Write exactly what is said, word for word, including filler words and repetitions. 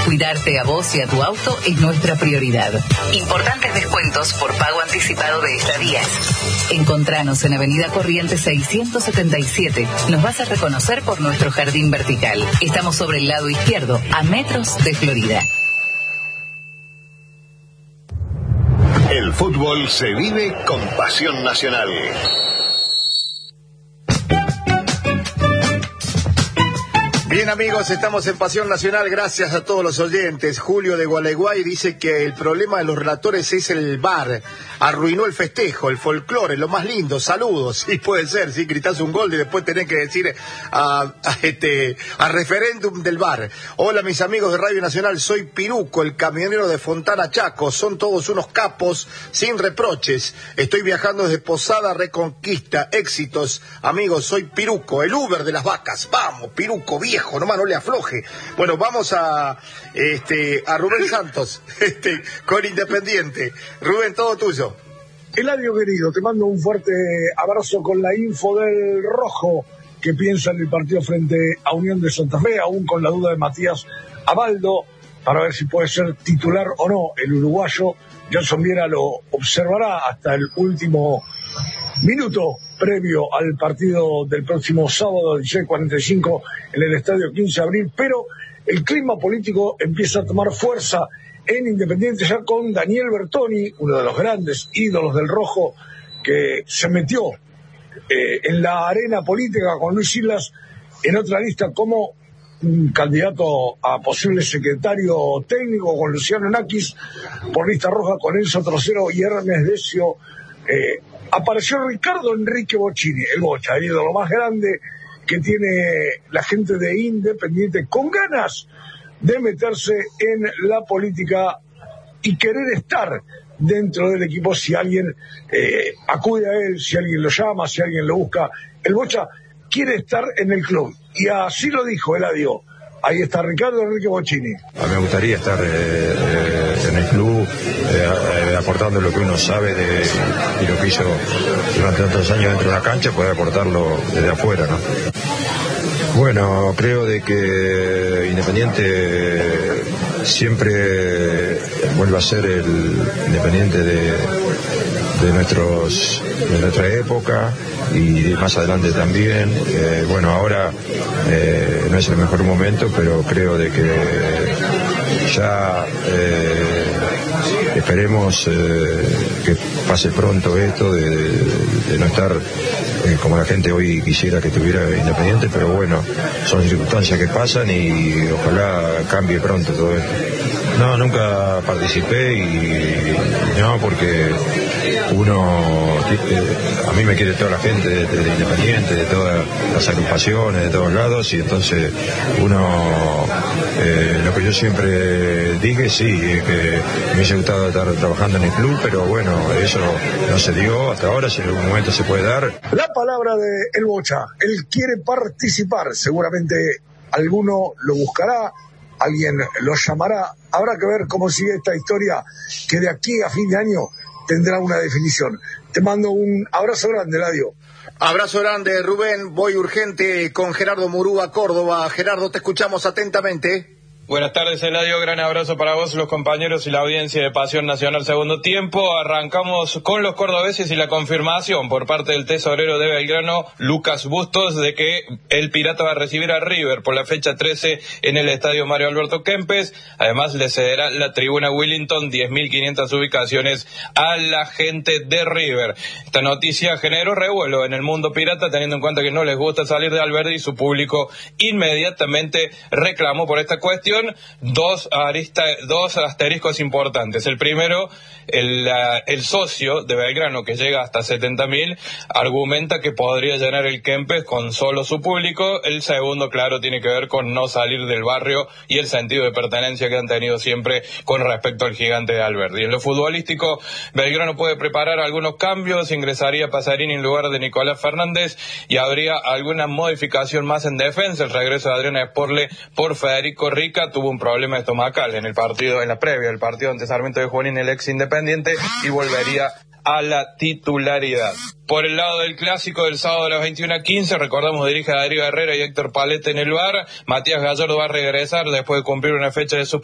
Cuidarte a vos y a tu auto es nuestra prioridad. Importantes descuentos por pago anticipado de estadías. Encontranos en Avenida Corrientes seiscientos setenta y siete. Nos vas a reconocer por nuestro jardín vertical. Estamos sobre el lado izquierdo, a metros de Florida. El fútbol se vive con pasión nacional. Bien, amigos, estamos en Pasión Nacional, gracias a todos los oyentes. Julio de Gualeguay dice que el problema de los relatores es el V A R. Arruinó el festejo, el folclore, lo más lindo. Saludos. Sí, puede ser, sí, gritás un gol y después tenés que decir a, a este a referéndum del V A R. Hola, mis amigos de Radio Nacional, soy Piruco, el camionero de Fontana Chaco. Son todos unos capos, sin reproches. Estoy viajando desde Posada Reconquista. Éxitos, amigos, soy Piruco, el Uber de las vacas. Vamos, Piruco, viejo. Nomás no le afloje. Bueno, vamos a este a Rubén Santos, este con Independiente. Rubén, todo tuyo. Eladio querido, te mando un fuerte abrazo con la info del Rojo, que piensa en el partido frente a Unión de Santa Fe, aún con la duda de Matías Abaldo, para ver si puede ser titular o no el uruguayo. Johnson Viera lo observará hasta el último minuto previo al partido del próximo sábado dieciséis cuarenta y cinco en el estadio quince de abril, pero el clima político empieza a tomar fuerza en Independiente ya con Daniel Bertoni, uno de los grandes ídolos del Rojo, que se metió eh, en la arena política con Luis Islas en otra lista como un candidato a posible secretario técnico con Luciano Nakis, por lista roja con Enzo Trocero y Hermes Decio. eh, Apareció Ricardo Enrique Bocchini, el Bocha, el ídolo más grande que tiene la gente de Independiente, con ganas de meterse en la política y querer estar dentro del equipo si alguien eh, acude a él, si alguien lo llama, si alguien lo busca. El Bocha quiere estar en el club y así lo dijo Eladio. Ahí está Ricardo Enrique Bocchini. A mí me gustaría estar eh, eh, en el club, eh, eh, aportando lo que uno sabe de, y lo que hizo durante tantos años dentro de la cancha, poder aportarlo desde afuera, ¿no? Bueno, creo de que Independiente siempre vuelve a ser el Independiente de, de nuestros de nuestra época y más adelante también. Eh, bueno, ahora eh, no es el mejor momento, pero creo de que ya eh, esperemos eh, que pase pronto esto de, de, de no estar eh, como la gente hoy quisiera que estuviera Independiente, pero bueno, son circunstancias que pasan y ojalá cambie pronto todo esto. No, nunca participé y no, porque uno, eh, a mí me quiere toda la gente de, de, de Independiente, de todas las agrupaciones, de todos lados, y entonces uno, eh, lo que yo siempre dije, sí, que me hubiese gustado estar trabajando en el club, pero bueno, eso no se dio hasta ahora, si en algún momento se puede dar. La palabra de El Bocha, él quiere participar, seguramente alguno lo buscará, alguien lo llamará, habrá que ver cómo sigue esta historia, que de aquí a fin de año tendrá una definición. Te mando un abrazo grande, Eladio. Abrazo grande, Rubén. Voy urgente con Gerardo Murúa, Córdoba. Gerardo, te escuchamos atentamente. Buenas tardes, Eladio, gran abrazo para vos, los compañeros y la audiencia de Pasión Nacional Segundo Tiempo. Arrancamos con los cordobeses y la confirmación por parte del tesorero de Belgrano, Lucas Bustos, de que el Pirata va a recibir a River por la fecha trece en el estadio Mario Alberto Kempes. Además, le cederá la tribuna Willington, diez mil quinientas ubicaciones a la gente de River. Esta noticia generó revuelo en el mundo pirata, teniendo en cuenta que no les gusta salir de Alberdi y su público inmediatamente reclamó por esta cuestión. Dos, arista, dos asteriscos importantes. El primero, el, uh, el socio de Belgrano, que llega hasta setenta mil, argumenta que podría llenar el Kempes con solo su público. El segundo, claro, tiene que ver con no salir del barrio y el sentido de pertenencia que han tenido siempre con respecto al gigante de Alberdi. En lo futbolístico, Belgrano puede preparar algunos cambios, ingresaría Pasarini en lugar de Nicolás Fernández y habría alguna modificación más en defensa. El regreso de Adriana Esporle por Federico Rica, tuvo un problema estomacal en el partido, en la previa del partido ante Sarmiento de Junín, el ex Independiente, y volvería a la titularidad. Por el lado del clásico del sábado a las veintiuna quince, recordamos, dirige a Darío Herrera y Héctor Palete en el V A R. Matías Gallardo va a regresar después de cumplir una fecha de suspensión